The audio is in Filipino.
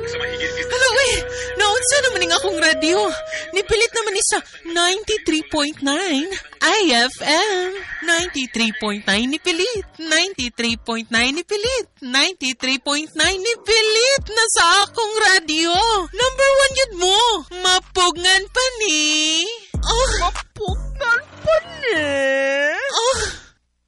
Hala, uy! Naunsa naman nga akong radyo. Nipilit naman isa 93.9 IFM. 93.9 nipilit. 93.9 nipilit. 93.9 nipilit na sa akong radyo. Number 1 yun mo.